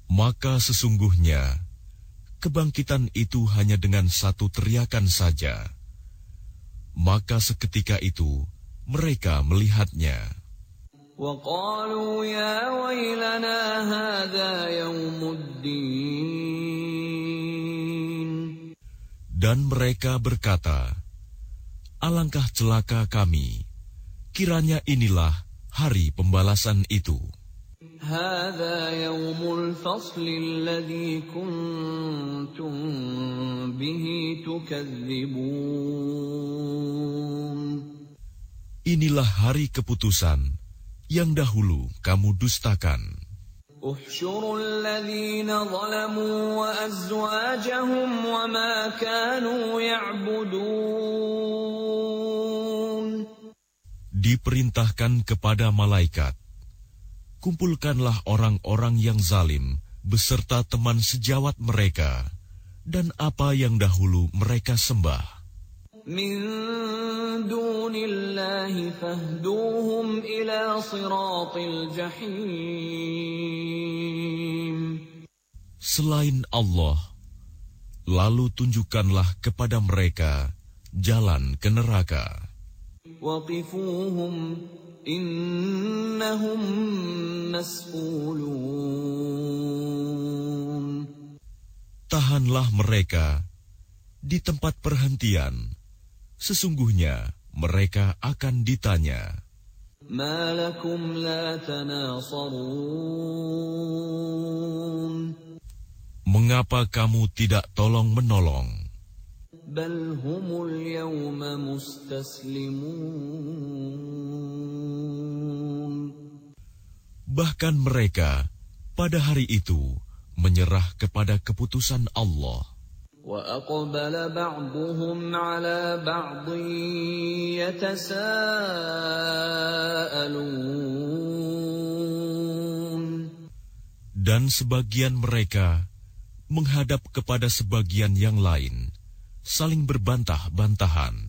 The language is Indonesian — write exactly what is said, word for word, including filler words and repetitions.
Maka sesungguhnya kebangkitan itu hanya dengan satu teriakan saja. Maka seketika itu mereka melihatnya. وَقَالُوا يَا وَيْلَنَا هَذَا يَوْمُ الدِّينِ. Dan mereka berkata, alangkah celaka kami, kiranya inilah hari pembalasan itu. هَذَا يَوْمُ الْفَصْلِ الَّذِي كُنْتُمْ بِهِ تُكَذِّبُونَ. Inilah hari keputusan yang dahulu kamu dustakan. احشروا الذين ظلموا وأزواجهم وما كانوا يعبدون. Diperintahkan kepada malaikat, kumpulkanlah orang-orang yang zalim beserta teman sejawat mereka dan apa yang dahulu mereka sembah. Min dunillahi fahduhum ila siratil jahim. Selain Allah, lalu tunjukkanlah kepada mereka jalan ke neraka. Waqifuhum innahum mas'ulun. Tahanlah mereka di tempat perhentian. Sesungguhnya mereka akan ditanya. Ma lakum la tanasarun. Mengapa kamu tidak tolong-menolong? Bal humul yawma mustaslimun. Bahkan mereka pada hari itu menyerah kepada keputusan Allah. وَأَقْبَلَ بَعْضُهُمْ عَلَى بَعْضٍ يَتَسَاءَلُونَ. Dan sebagian mereka menghadap kepada sebagian yang lain, saling berbantah-bantahan.